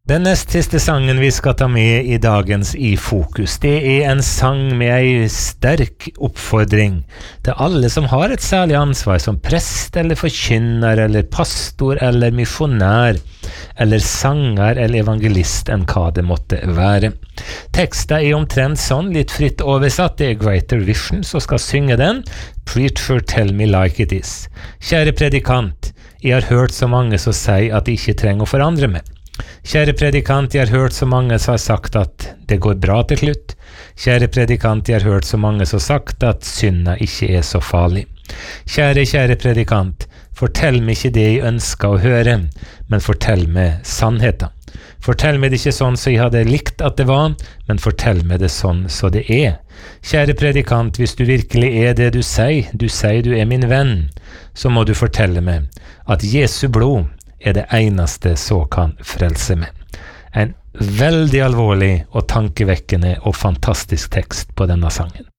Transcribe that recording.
Den nest siste sangen vi skal ta med I dagens I Fokus, det en sang med ei sterk oppfordring til alle som har et særlig ansvar som prest eller forkynner eller pastor eller misjonær eller sanger eller evangelist enn hva det måtte være. Teksten omtrent sånn, litt fritt oversatt, det Greater Vision som skal synge den. Preacher, tell me like it is. Kjære predikant, jeg har hørt så mange som sier at de ikke trenger å forandre meg. Kjære predikant, jeg har hørt så mange som har sagt at det går bra til slutt. Kjære predikant, jeg har hørt så mange som har sagt at synda ikke så farlig. Kjære predikant, fortell meg ikke det jeg ønsker å høre, men fortell meg sannheten. Fortell meg det ikke sånn som jeg hadde likt at det var, men fortell meg det sånn som det Kjære predikant, hvis du virkelig det du sier du min venn, så må du fortelle meg at Jesu blod det eneste som kan frelse meg. En veldig alvorlig og tankevekkende og fantastisk tekst på denne sangen.